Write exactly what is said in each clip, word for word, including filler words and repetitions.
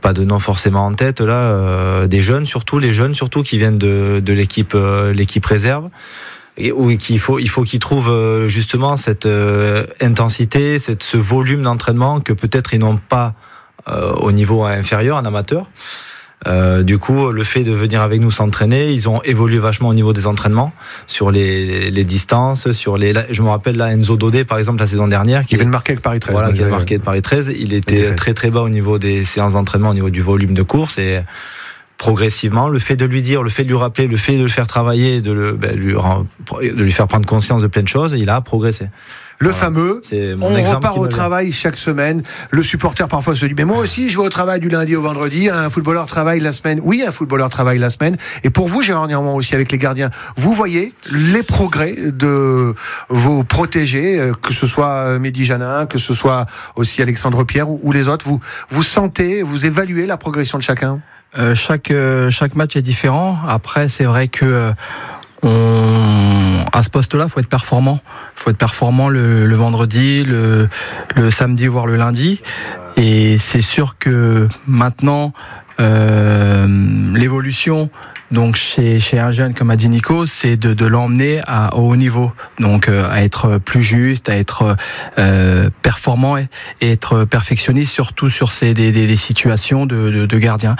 pas de nom forcément en tête là, euh, des jeunes surtout, les jeunes surtout qui viennent de, de l'équipe, euh, l'équipe réserve. Et où il faut, il faut qu'ils trouvent justement cette euh, intensité, cette, ce volume d'entraînement que peut-être ils n'ont pas euh, au niveau inférieur, en amateur. Euh, du coup, le fait de venir avec nous s'entraîner, ils ont évolué vachement au niveau des entraînements, sur les, les distances, sur les. Je me rappelle là, Enzo Dodé, par exemple, la saison dernière, qui vient de marquer avec Paris treize. Voilà, qui a marqué avec Paris treize. Il était très très bas au niveau des séances d'entraînement, au niveau du volume de course et. Progressivement, le fait de lui dire, le fait de lui rappeler, le fait de le faire travailler, de, le, ben, lui, de lui faire prendre conscience de plein de choses, il a progressé. Le voilà. fameux, c'est mon on exemple repart au travail chaque semaine. Le supporter parfois se dit, mais moi aussi je vais au travail du lundi au vendredi. Un footballeur travaille la semaine. Oui, un footballeur travaille la semaine. Et pour vous, Gérard Néanmoins aussi avec les gardiens, vous voyez les progrès de vos protégés, que ce soit Mehdi Janin, que ce soit aussi Alexandre Pierre ou, ou les autres. Vous, vous sentez, vous évaluez la progression de chacun? Euh, chaque euh, chaque match est différent. Après, c'est vrai que euh, on, à ce poste-là, faut être performant. Faut être performant le, le vendredi, le, le samedi, voire le lundi. Et c'est sûr que maintenant, euh, l'évolution. Donc chez chez un jeune comme a dit Nico, c'est de de l'emmener à au haut niveau, donc euh, à être plus juste, à être euh, performant et, et être perfectionniste surtout sur ces des des, des situations de de, de gardien,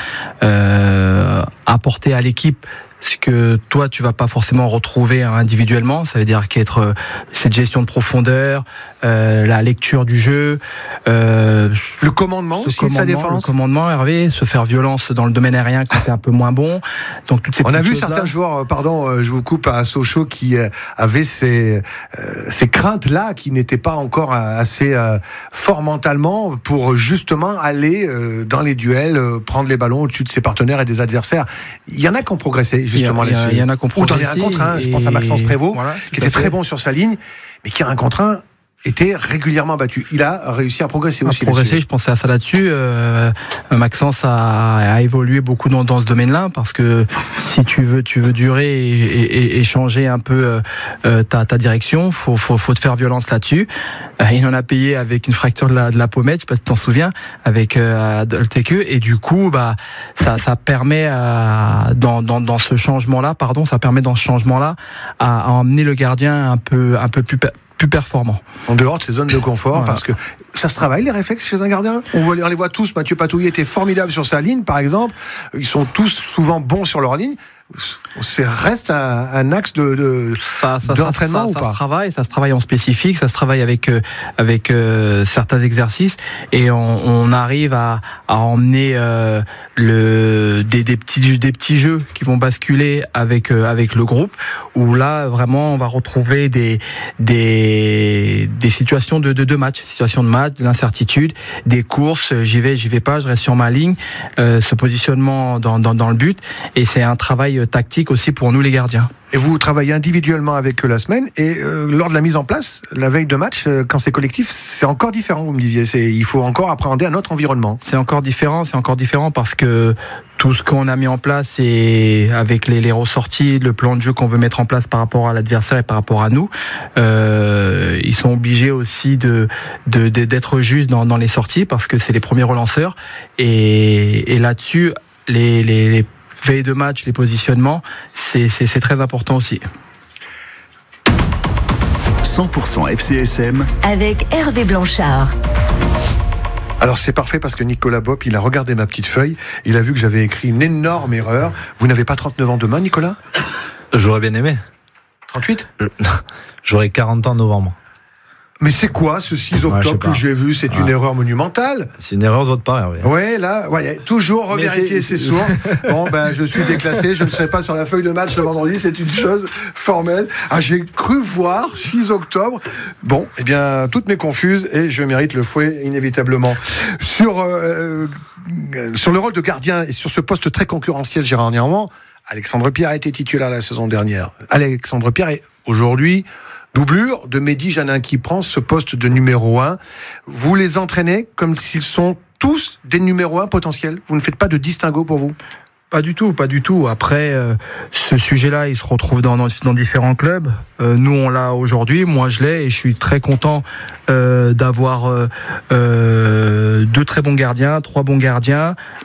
euh, apporter à l'équipe ce que toi tu vas pas forcément retrouver individuellement. Ça veut dire qu'être cette gestion de profondeur, euh, la lecture du jeu, euh, le commandement aussi de sa défense. Le commandement, Hervé, se faire violence dans le domaine aérien quand t'es un peu moins bon. Donc toutes ces on a vu choses-là. certains joueurs, pardon, je vous coupe, à Sochaux qui avaient ces ces craintes là, qui n'étaient pas encore assez forts mentalement pour justement aller dans les duels, prendre les ballons au-dessus de ses partenaires et des adversaires. Il y en a qui ont progressé. Justement, il y, a, il y en a qui ont ou dans les un contre un, je pense à Maxence Prévost, voilà, qui était très bon sur sa ligne, mais qui a un contre un était régulièrement battu. Il a réussi à progresser aussi. À progresser, je pensais à ça là-dessus. Euh, Maxence a, a évolué beaucoup dans, dans ce domaine-là, parce que si tu veux, tu veux durer et, et, et changer un peu euh, ta, ta direction, faut, faut, faut te faire violence là-dessus. Euh, il en a payé avec une fracture de la, de la pommette, je sais pas si tu t'en souviens, avec euh, Adolteque, et du coup, bah, ça, ça permet à, dans, dans, dans ce changement-là, pardon, ça permet dans ce changement-là à, à emmener le gardien un peu, un peu plus plus performant. En dehors de ces zones de confort, voilà. Parce que ça se travaille les réflexes chez un gardien. On, voit, on les voit tous. Mathieu Patouillet était formidable sur sa ligne, par exemple. Ils sont tous souvent bons sur leur ligne. C'est reste un, un axe de, de ça, ça, d'entraînement ça, ça, ou ça pas? Ça se travaille, ça se travaille en spécifique, ça se travaille avec euh, avec euh, certains exercices, et on, on arrive à, à emmener euh, le des, des petits des petits jeux qui vont basculer avec euh, avec le groupe, où là vraiment on va retrouver des des des situations de de, de match, situations de match, de l'incertitude, des courses, j'y vais, j'y vais pas, je reste sur ma ligne, euh, ce positionnement dans dans dans le but, et c'est un travail tactique aussi pour nous les gardiens. Et vous travaillez individuellement avec eux la semaine, et euh, lors de la mise en place, la veille de match, euh, quand c'est collectif, c'est encore différent, vous me disiez. C'est, il faut encore appréhender un autre environnement. C'est encore différent, c'est encore différent parce que tout ce qu'on a mis en place, et avec les, les ressorties, le plan de jeu qu'on veut mettre en place par rapport à l'adversaire et par rapport à nous, euh, ils sont obligés aussi de, de, de d'être justes dans, dans les sorties, parce que c'est les premiers relanceurs, et, et là-dessus, les, les, les veille de match, les positionnements, c'est, c'est, c'est très important aussi. cent pour cent F C S M avec Hervé Blanchard. Alors c'est parfait, parce que Nicolas Bopp, il a regardé ma petite feuille, il a vu que j'avais écrit une énorme erreur. Vous n'avez pas trente-neuf ans demain, Nicolas? J'aurais bien aimé. trente-huit? J'aurais quarante ans en novembre. Mais c'est quoi ce six octobre ouais, que j'ai vu? C'est ouais. une erreur monumentale. C'est une erreur de votre part, Hervé. Ouais, là, ouais, toujours revérifier ses sources. Bon, ben, je suis déclassé, je ne serai pas sur la feuille de match le vendredi, c'est une chose formelle. Ah, j'ai cru voir six octobre. Bon, eh bien, toutes mes confuses, et je mérite le fouet, inévitablement. Sur, euh, sur le rôle de gardien, et sur ce poste très concurrentiel, Gérard Néanmoins, Alexandre Pierre a été titulaire la saison dernière. Alexandre Pierre est aujourd'hui doublure de Mehdi Janin, qui prend ce poste de numéro un. Vous les entraînez comme s'ils sont tous des numéros un potentiels. Vous ne faites pas de distinguo pour vous? Pas du tout, pas du tout. Après, euh, ce sujet-là, il se retrouve dans, dans, dans différents clubs. Euh, nous, on l'a aujourd'hui, moi je l'ai, et je suis très content euh, d'avoir euh, euh, deux très bons gardiens, trois bons gardiens,